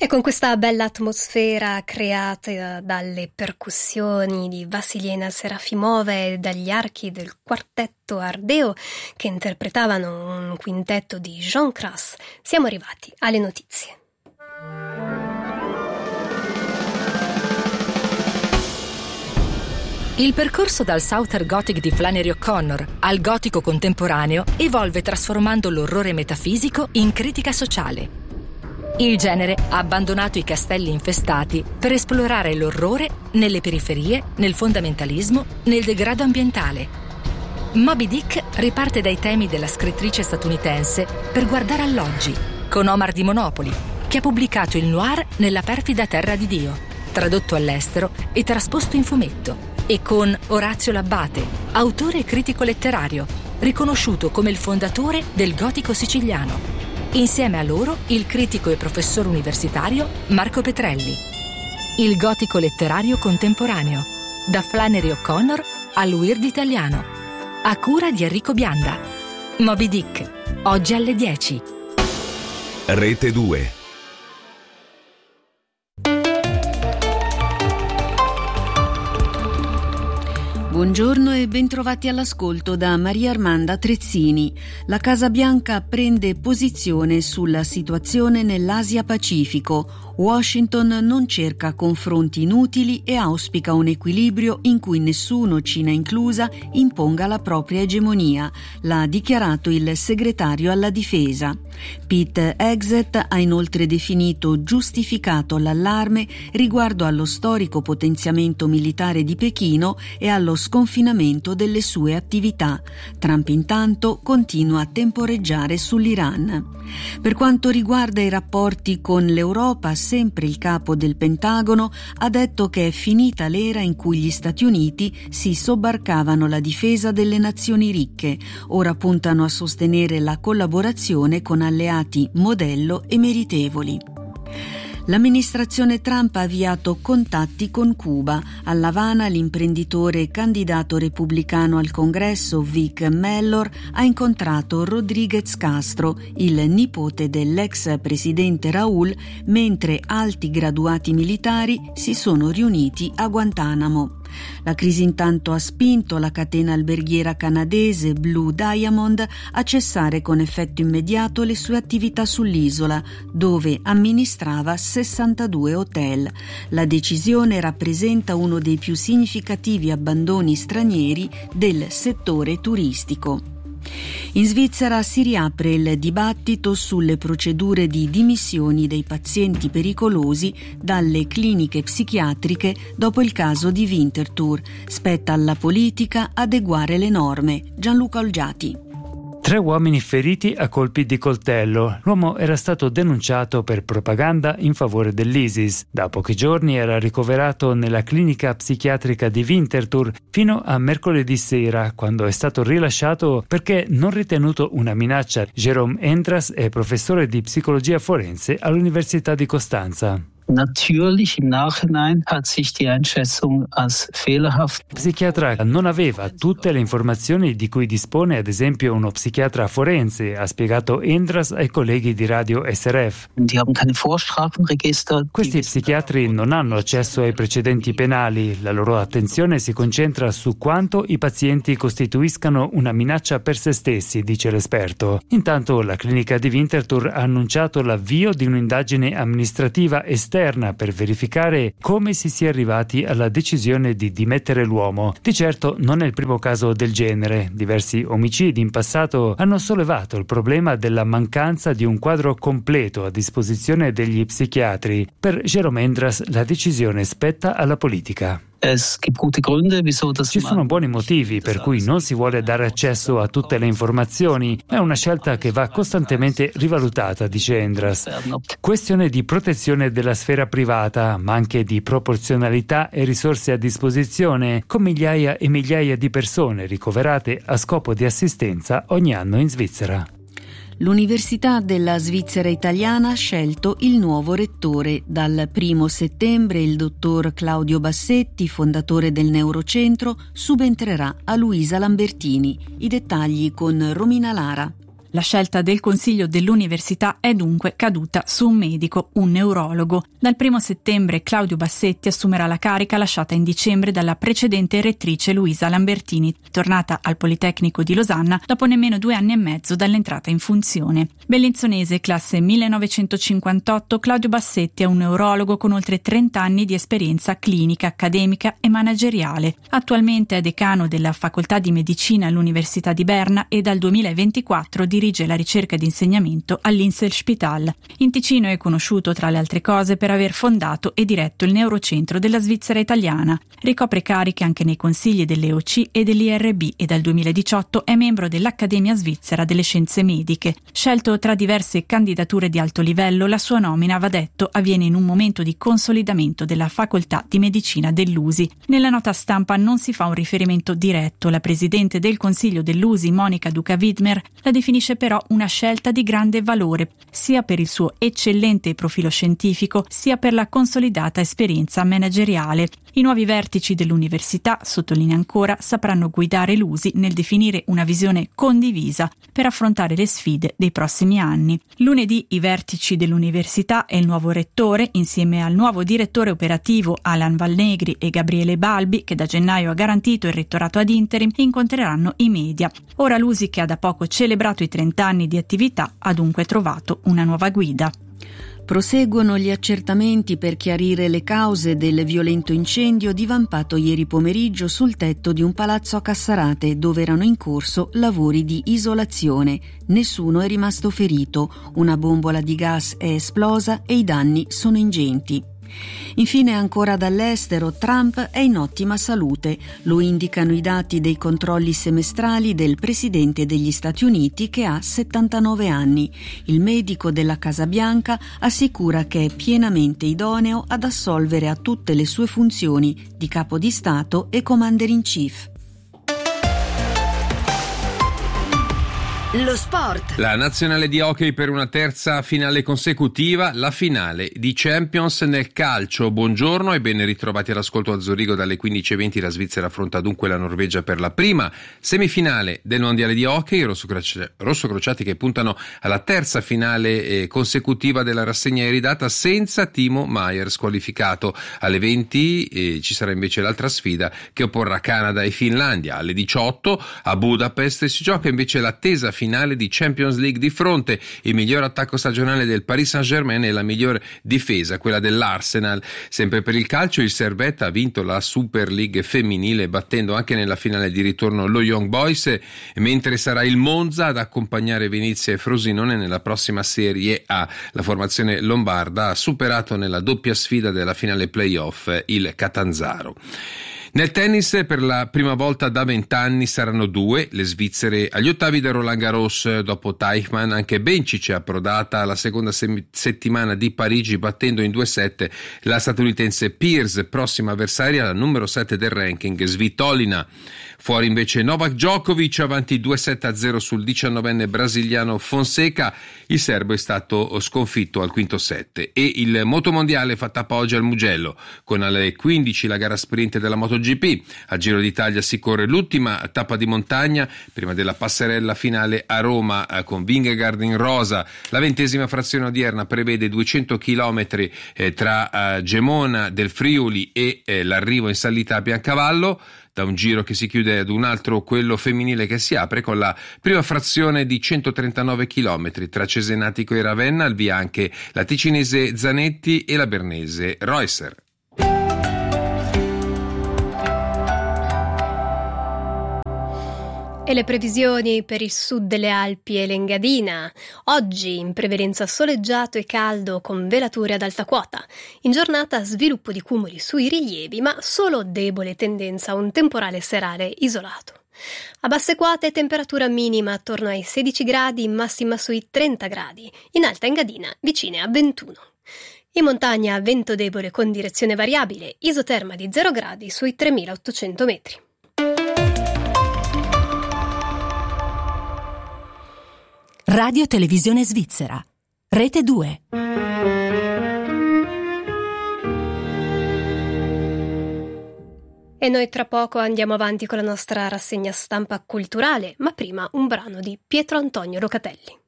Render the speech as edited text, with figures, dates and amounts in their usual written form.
E con questa bella atmosfera creata dalle percussioni di Vasilina Serafimova e dagli archi del quartetto Ardeo che interpretavano un quintetto di Jean Cras, siamo arrivati alle notizie. Il percorso dal Southern Gothic di Flannery O'Connor al gotico contemporaneo evolve trasformando l'orrore metafisico in critica sociale. Il genere ha abbandonato i castelli infestati per esplorare l'orrore nelle periferie, nel fondamentalismo, nel degrado ambientale. Moby Dick riparte dai temi della scrittrice statunitense per guardare all'oggi, con Omar di Monopoli, che ha pubblicato il noir nella perfida terra di Dio, tradotto all'estero e trasposto in fumetto, e con Orazio L'Abbate, autore e critico letterario, riconosciuto come il fondatore del gotico siciliano. Insieme a loro il critico e professore universitario Marco Petrelli. Il gotico letterario contemporaneo, da Flannery O'Connor al weird italiano, a cura di Enrico Bianda. Moby Dick, oggi alle 10. Rete 2. Buongiorno e bentrovati all'ascolto da Maria Armanda Trezzini. La Casa Bianca prende posizione sulla situazione nell'Asia Pacifico. Washington non cerca confronti inutili e auspica un equilibrio in cui nessuno, Cina inclusa, imponga la propria egemonia, l'ha dichiarato il segretario alla difesa. Pete Hegseth ha inoltre definito giustificato l'allarme riguardo allo storico potenziamento militare di Pechino e allo sconfinamento delle sue attività. Trump intanto continua a temporeggiare sull'Iran. Per quanto riguarda i rapporti con l'Europa, sempre il capo del Pentagono ha detto che è finita l'era in cui gli Stati Uniti si sobbarcavano la difesa delle nazioni ricche. Ora puntano a sostenere la collaborazione con alleati modello e meritevoli. L'amministrazione Trump ha avviato contatti con Cuba. A La Habana l'imprenditore candidato repubblicano al Congresso Vic Mellor ha incontrato Rodríguez Castro, il nipote dell'ex presidente Raúl, mentre alti graduati militari si sono riuniti a Guantanamo. La crisi intanto ha spinto la catena alberghiera canadese Blue Diamond a cessare con effetto immediato le sue attività sull'isola, dove amministrava 62 hotel. La decisione rappresenta uno dei più significativi abbandoni stranieri del settore turistico. In Svizzera si riapre il dibattito sulle procedure di dimissioni dei pazienti pericolosi dalle cliniche psichiatriche dopo il caso di Winterthur. Spetta alla politica adeguare le norme. Gianluca Olgiati. 3 uomini feriti a colpi di coltello. L'uomo era stato denunciato per propaganda in favore dell'ISIS. Da pochi giorni era ricoverato nella clinica psichiatrica di Winterthur fino a mercoledì sera, quando è stato rilasciato perché non ritenuto una minaccia. Jérôme Endras è professore di psicologia forense all'Università di Costanza. Natürlich im Nachhinein hat sich die Einschätzung als fehlerhaft. Il psichiatra non aveva tutte le informazioni di cui dispone ad esempio uno psichiatra forense, ha spiegato Endras ai colleghi di Radio SRF. Die haben keine Vorstrafenregister. Questi psichiatri non hanno accesso ai precedenti penali, la loro attenzione si concentra su quanto i pazienti costituiscano una minaccia per se stessi, dice l'esperto. Intanto la clinica di Winterthur ha annunciato l'avvio di un'indagine amministrativa esterna per verificare come si sia arrivati alla decisione di dimettere l'uomo. Di certo non è il primo caso del genere. Diversi omicidi in passato hanno sollevato il problema della mancanza di un quadro completo a disposizione degli psichiatri. Per Jérôme Endras la decisione spetta alla politica. Ci sono buoni motivi per cui non si vuole dare accesso a tutte le informazioni. È una scelta che va costantemente rivalutata, dice Endras. Questione di protezione della sfera privata, ma anche di proporzionalità e risorse a disposizione, con migliaia e migliaia di persone ricoverate a scopo di assistenza ogni anno in Svizzera. L'Università della Svizzera Italiana ha scelto il nuovo rettore. Dal 1 settembre il dottor Claudio Bassetti, fondatore del Neurocentro, subentrerà a Luisa Lambertini. I dettagli con Romina Lara. La scelta del Consiglio dell'Università è dunque caduta su un medico, un neurologo. Dal 1 settembre Claudio Bassetti assumerà la carica lasciata in dicembre dalla precedente rettrice Luisa Lambertini, tornata al Politecnico di Losanna dopo nemmeno 2 anni e mezzo dall'entrata in funzione. Bellinzonese, classe 1958, Claudio Bassetti è un neurologo con oltre 30 anni di esperienza clinica, accademica e manageriale. Attualmente è decano della Facoltà di Medicina all'Università di Berna e dal 2024 dirige la ricerca ed insegnamento all'Inselspital. In Ticino è conosciuto, tra le altre cose, per aver fondato e diretto il Neurocentro della Svizzera italiana. Ricopre cariche anche nei consigli dell'EOC e dell'IRB e dal 2018 è membro dell'Accademia Svizzera delle Scienze Mediche. Scelto tra diverse candidature di alto livello, la sua nomina, va detto, avviene in un momento di consolidamento della Facoltà di Medicina dell'USI. Nella nota stampa non si fa un riferimento diretto. La presidente del Consiglio dell'USI, Monica Duca-Widmer, la definisce però una scelta di grande valore, sia per il suo eccellente profilo scientifico, sia per la consolidata esperienza manageriale. I nuovi vertici dell'università, sottolinea ancora, sapranno guidare l'USI nel definire una visione condivisa per affrontare le sfide dei prossimi anni. Lunedì i vertici dell'università e il nuovo rettore, insieme al nuovo direttore operativo Alan Valnegri e Gabriele Balbi, che da gennaio ha garantito il rettorato ad interim, incontreranno i media. Ora l'USI, che ha da poco celebrato i 30 anni di attività, ha dunque trovato una nuova guida. Proseguono gli accertamenti per chiarire le cause del violento incendio divampato ieri pomeriggio sul tetto di un palazzo a Cassarate, dove erano in corso lavori di isolazione. Nessuno è rimasto ferito, una bombola di gas è esplosa e i danni sono ingenti. Infine, ancora dall'estero, Trump è in ottima salute, lo indicano i dati dei controlli semestrali del presidente degli Stati Uniti, che ha 79 anni. Il medico della Casa Bianca assicura che è pienamente idoneo ad assolvere a tutte le sue funzioni di capo di Stato e commander in chief. Lo sport. La nazionale di hockey per una terza finale consecutiva, la finale di Champions nel calcio. Buongiorno e ben ritrovati all'ascolto a Zurigo dalle 15:20. La Svizzera affronta dunque la Norvegia per la prima semifinale del mondiale di hockey. Rossocrociati che puntano alla terza finale consecutiva della rassegna iridata senza Timo Maier squalificato. Alle 20 ci sarà invece l'altra sfida che opporrà Canada e Finlandia. Alle 18 a Budapest si gioca invece l'attesa finale di Champions League. Di fronte il miglior attacco stagionale del Paris Saint-Germain e la miglior difesa, quella dell'Arsenal. Sempre per il calcio, il Servette ha vinto la Super League femminile battendo anche nella finale di ritorno lo Young Boys, mentre sarà il Monza ad accompagnare Venezia e Frosinone nella prossima Serie A. La formazione lombarda ha superato nella doppia sfida della finale playoff il Catanzaro. Nel tennis per la prima volta da 20 anni saranno 2 le svizzere agli ottavi del Roland Garros. Dopo Teichmann anche Bencic è approdata alla seconda settimana di Parigi battendo in 2-7 la statunitense Peers, prossima avversaria la numero 7 del ranking Svitolina. Fuori invece Novak Djokovic avanti 2-7-0 sul 19enne brasiliano Fonseca. Il serbo è stato sconfitto al quinto set. E il motomondiale fa tappa oggi al Mugello con alle 15 la gara sprint della MotoGP. Al Giro d'Italia si corre l'ultima tappa di montagna prima della passerella finale a Roma con Vingegaard in rosa. La 20ª frazione odierna prevede 200 km tra Gemona del Friuli e l'arrivo in salita a Biancavallo. Da un giro che si chiude ad un altro, quello femminile, che si apre con la prima frazione di 139 km tra Cesenatico e Ravenna, al via anche la ticinese Zanetti e la bernese Reusser. E le previsioni per il sud delle Alpi e l'Engadina. Oggi in prevalenza soleggiato e caldo con velature ad alta quota. In giornata sviluppo di cumuli sui rilievi, ma solo debole tendenza a un temporale serale isolato. A basse quote temperatura minima attorno ai 16 gradi, massima sui 30 gradi. In alta Engadina vicine a 21. In montagna vento debole con direzione variabile, isoterma di 0 gradi sui 3.800 metri. Radio Televisione Svizzera. Rete 2. E noi tra poco andiamo avanti con la nostra rassegna stampa culturale, ma prima un brano di Pietro Antonio Locatelli.